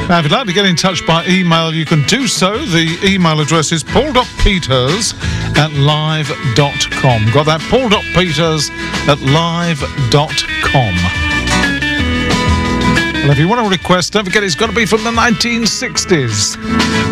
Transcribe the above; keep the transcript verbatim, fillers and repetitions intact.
Now, if you'd like to get in touch by email, you can do so. The email address is paul.peters at live dot com. Got that? paul.peters at live dot com. Well, if you want a request, don't forget it's got to be from the nineteen sixties.